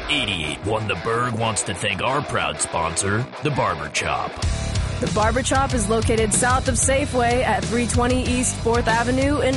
88.1 The Berg wants to thank our proud sponsor, The Barber Chop. The Barber Chop is located south of Safeway at 320 East 4th Avenue in